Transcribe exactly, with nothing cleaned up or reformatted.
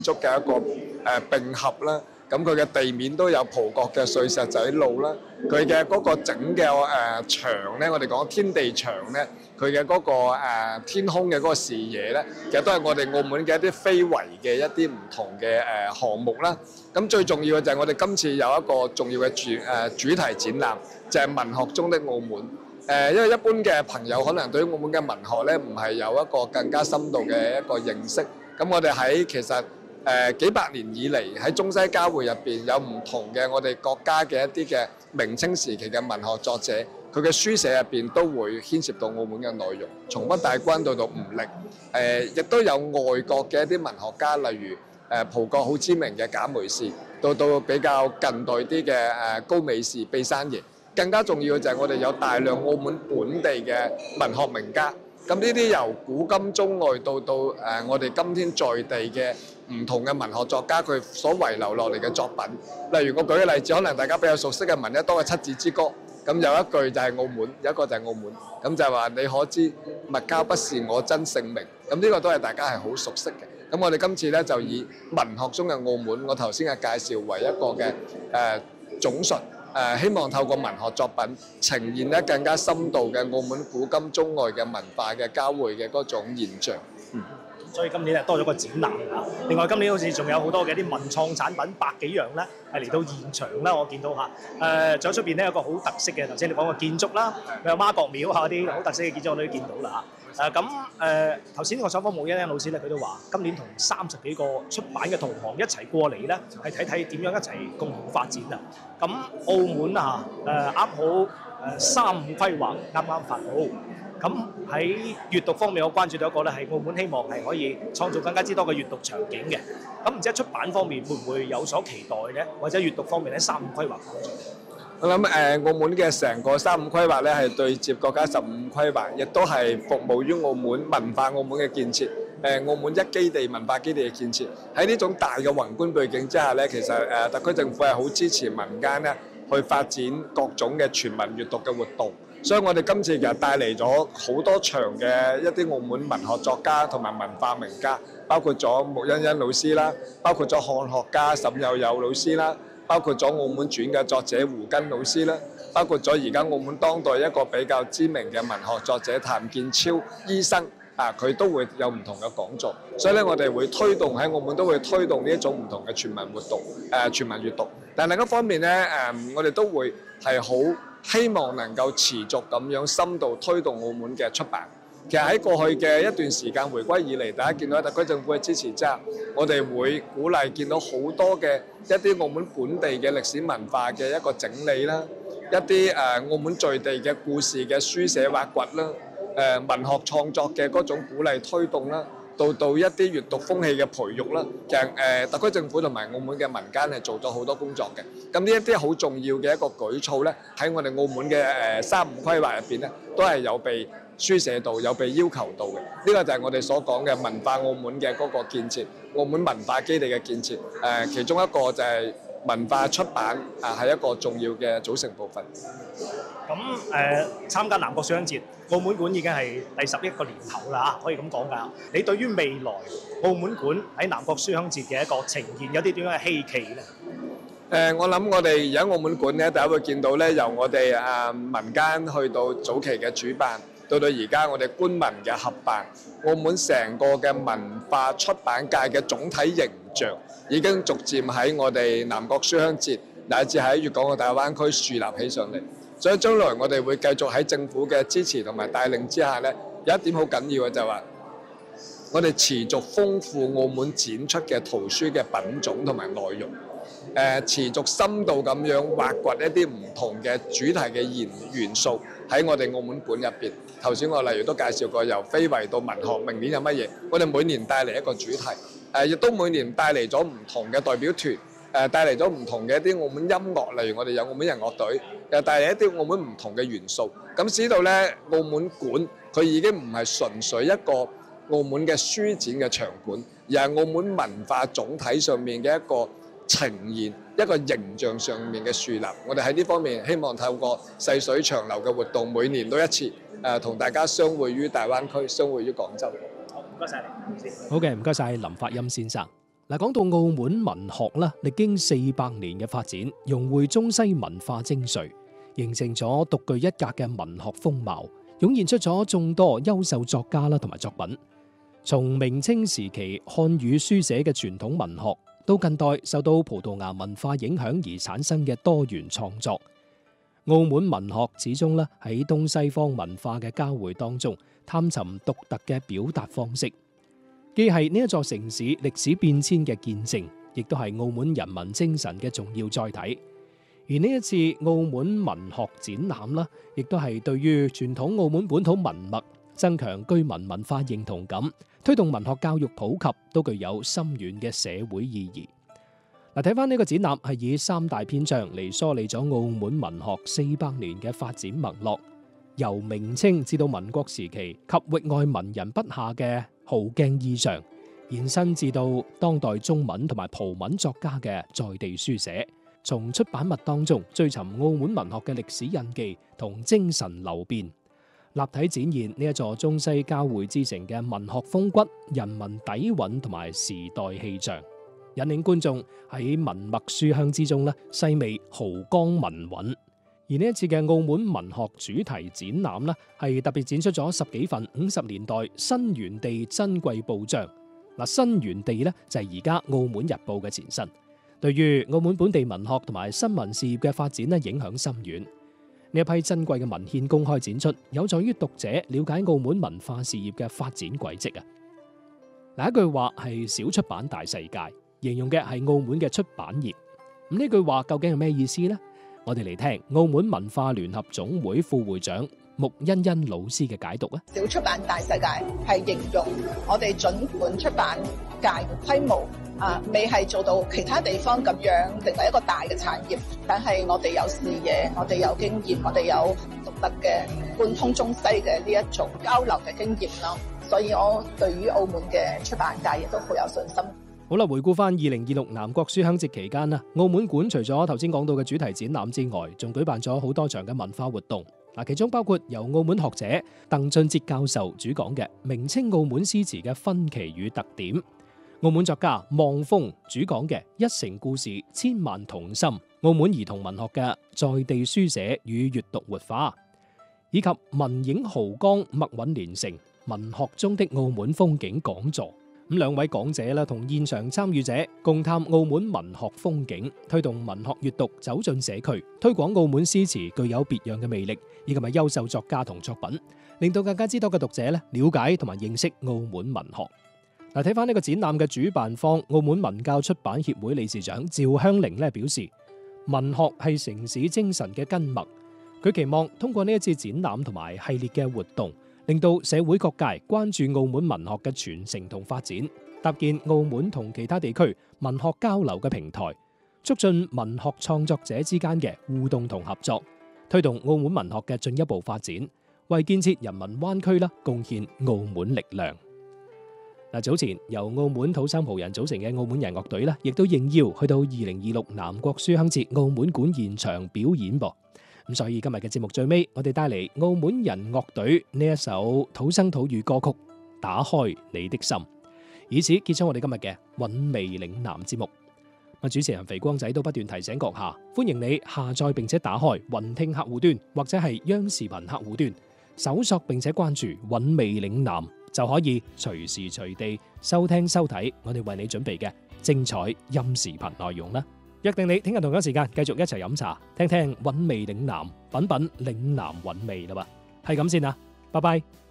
築嘅一個誒並合啦。咁佢嘅地面都有葡國嘅碎石仔路啦，佢嘅嗰個整嘅誒牆咧，我哋講天地牆咧，佢嘅嗰個誒天空嘅嗰個視野咧，其實都係我哋澳門嘅一啲非遺嘅一啲唔同嘅誒項目啦。咁最重要嘅就係我哋今次有一個重要嘅主誒主題展覽，就係文學中的澳門。誒，因為一般嘅朋友可能對於澳門嘅文學咧，唔係有一個更加深度嘅一個認識。咁我哋喺其實誒、呃、幾百年以嚟喺中西交匯入邊有唔同嘅我哋國家嘅一啲嘅明清時期嘅文學作者，佢嘅書寫入邊都會牽涉到澳門嘅內容，從北大關到到吳力，誒、呃、亦都有外國嘅一啲文學家，例如誒、呃、葡國好知名嘅賈梅士，到到比較近代啲嘅誒高美士、畢山爺，更加重要嘅就係我哋有大量澳門本地嘅文學名家。咁呢啲由古今中外到到誒、呃、我哋今天在地嘅唔同嘅文學作家，佢所遺留落嚟嘅作品，例如我舉個例子，可能大家比較熟悉嘅聞得多嘅《七子之歌》，咁有一句就係澳門，有一個就係澳門，咁就係話你可知物交不是我真姓名，咁呢個都係大家係好熟悉嘅。咁我哋今次咧就以文學中嘅澳門，我頭先嘅介紹為一個嘅誒、呃、總述。誒希望透過文學作品呈現咧更加深度嘅澳門古今中外嘅文化嘅交匯嘅嗰種現象。嗯， 所以今年係多咗個展覽啊！另外今年好似仲有好多嘅啲文創產品百幾樣咧，係嚟到現場啦。我見到嚇誒，仲有出邊咧有個好特色嘅，頭先你講個建築啦，有媽閣廟啊啲好特色嘅建築我都見到啦嚇。誒咁誒頭先我採訪冇欣欣老師咧，佢都話今年同三十幾個出版嘅同行一齊過嚟咧，係睇睇點樣一齊共同發展啊！咁澳門啊誒啱好誒三五規劃啱啱發好。咁喺閱讀方面，我關注到一個咧，係澳門希望係可以創造更加之多嘅閱讀場景嘅。咁唔知喺出版方面會唔會有所期待咧？或者閱讀方面喺三五規劃方面？ 我諗誒澳門嘅成個三五規劃咧，係對接國家十五規劃，亦都係服務於澳門文化澳門嘅建設。誒澳門一基地文化基地嘅建設，喺呢種大嘅宏觀背景之下咧，其實誒特區政府係好支持民間咧去發展各種嘅全民閱讀嘅活動。所以我哋今次其實帶嚟咗好多場嘅一啲澳門文學作家同埋文化名家，包括咗穆欣欣老師啦，包括咗漢學家沈有友老師啦，包括咗澳門傳嘅作者胡根老師啦，包括咗而家澳門當代一個比較知名嘅文學作者譚建超醫生啊，佢都會有唔同嘅講座。所以咧，我哋會推動喺澳門都會推動呢一種唔同嘅全民活動，誒全民閱讀。但另一方面咧，誒我哋都會係好希望能夠持續咁樣深度推動澳門嘅出版。其實喺過去嘅一段時間回歸以嚟，大家見到喺特區政府嘅支持之下，我哋會鼓勵見到好多嘅一啲澳門本地嘅歷史文化嘅一個整理啦，一啲誒澳門在地嘅故事嘅書寫挖掘啦，誒文學創作嘅嗰種鼓勵推動啦，到到一啲閱讀風氣嘅培育啦，其實誒特區政府同埋澳門嘅民間係做咗好多工作嘅。咁呢一啲好重要嘅一個舉措咧，喺我哋澳門嘅誒三五規劃入邊咧，都係有被書寫到，有被要求到嘅。呢個就係我哋所講嘅文化澳門嘅嗰個建設，澳門文化基地嘅建設。誒其中一個就係文化出版啊，係一個重要嘅組成部分。 咁誒參加南國書香節，澳門館已經係第十一個年頭啦，可以咁講㗎。你對於未來澳門館喺南國書香節嘅一個呈現，有啲點樣嘅希冀咧？ 誒，我諗我哋而家澳門館咧，大家會見到咧，由我哋啊民間去到早期嘅主辦，到到而家我哋官民嘅合辦，澳門成個嘅文化出版界嘅總體形象，已經逐漸喺我哋南國書香節乃至喺粵港澳大灣區樹立起上嚟。所以將來我哋會繼續喺政府嘅支持同埋帶領之下咧，有一點好緊要嘅就係話，我哋持續豐富澳門展出嘅圖書嘅品種同埋內容，誒持續深度咁樣挖掘一啲唔同嘅主題嘅元元素喺我哋澳門館入邊。頭先我例如都介紹過，由非遺到文學，明年有乜嘢？我哋每年帶嚟一個主題，誒亦都每年帶嚟咗唔同嘅代表團。誒帶嚟咗唔同嘅一啲澳門音樂，例如我哋有澳門人樂隊，又帶嚟一啲澳門唔同嘅元素。咁使到咧澳門館，佢已經唔係純粹一個澳門嘅書展嘅場館，而係澳門文化總體上面嘅一個呈現，一個形象上面嘅樹立。我哋喺呢方面希望透過細水長流嘅活動，每年都一次，誒同大家相會於大灣區，相會於廣州。 好，唔該曬你。 好嘅，唔該曬林法欽先生。 嗱，講到澳門文學啦，歷經四百年嘅發展，融匯中西文化精髓，形成咗獨具一格嘅文學風貌，湧現出咗眾多優秀作家啦同埋作品。從明清時期漢語書寫嘅傳統文學，到近代受到葡萄牙文化影響而產生嘅多元創作，澳門文學始終咧喺東西方文化嘅交匯當中，探尋獨特嘅表達方式。既係呢一座城市歷史變遷嘅見證，亦都係澳門人民精神嘅重要載體。而呢一次澳門文學展覽啦，亦都係對於傳統澳門本土文脈、增強居民文化認同感、推動文學教育普及，都具有深遠嘅社會意義。嗱，睇翻呢個展覽係以三大篇章嚟梳理咗澳門文學四百年嘅發展脈絡，由明清至到民國時期及域外文人筆下嘅豪鏡異象，延伸至到當代中文同埋葡文作家嘅在地書寫，從出版物當中追尋澳門文學嘅歷史印記同精神流變，立體展現呢一座中西交匯之城嘅文學風骨、人民底蘊同埋時代氣象，引領觀眾喺文墨書香之中咧細味豪光文韻。而呢一次嘅澳門文學主題展覽咧，係特別展出咗十幾份五十年代新源地珍貴報章。嗱，新源地咧就係而家澳門日報嘅前身，對於澳門本地文學同埋新聞事業嘅發展咧影響深遠。呢一批珍貴嘅文獻公開展出，有助於讀者了解澳門文化事業嘅發展軌跡啊！嗱，一句話係小出版大世界，形容嘅係澳門嘅出版業。咁呢句話究竟係咩意思呢？我哋嚟聽澳門文化聯合總會副會長穆欣欣老師嘅解讀啊！ 小出版大世界係形容我哋盡管出版界嘅規模啊，未係做到其他地方咁樣成為一個大嘅產業，但係我哋有視野，我哋有經驗，我哋有獨特嘅貫通中西嘅呢一種交流嘅經驗咯。所以我對於澳門嘅出版界亦都好有信心。 好啦，回顧翻二零二六南國書香節期間啦，澳門館除咗頭先講到嘅主題展覽之外，仲舉辦咗好多場嘅文化活動。嗱，其中包括由澳門學者鄧俊哲教授主講嘅明清澳門詩詞嘅分歧與特點，澳門作家望風主講嘅一城故事千萬童心，澳門兒童文學嘅在地書寫與閱讀活化，以及文影豪江墨韻連成文學中的澳門風景講座。咁兩位講者啦，同現場參與者共探澳門文學風景，推動文學閱讀走進社區，推廣澳門詩詞具有別樣嘅魅力，以及係優秀作家同作品，令到更加之多嘅讀者咧了解同埋認識澳門文學。嗱，睇翻呢個展覽嘅主辦方澳門文教出版協會理事長趙香玲咧表示，文學係城市精神嘅根脈。佢期望通過呢一次展覽同埋系列嘅活動，令到社會各界關注澳門文學嘅傳承同發展，搭建澳門同其他地區文學交流嘅平台，促進文學創作者之間嘅互動同合作，推動澳門文學嘅進一步發展，為建設人民灣區啦貢獻澳門力量。嗱，早前由澳門土生葡人組成嘅澳門人樂隊啦，亦都應邀去到二零二六南國書香節澳門館現場表演噃。咁所以今日嘅節目最尾，我哋帶嚟澳門人樂隊呢一首土生土語歌曲《打開你的心》，以此結束我哋今日嘅韻味嶺南節目。我主持人肥光仔都不斷提醒閣下，歡迎你下載並且打開雲聽客戶端或者係央視頻客戶端，搜索並且關注韻味嶺南，就可以隨時隨地收聽收睇我哋為你準備嘅精彩音視頻內容啦。約定你聽日同樣時間繼續一齊飲茶，聽聽韻味嶺南，品品嶺南韻味啦噃，係咁先啦，拜拜。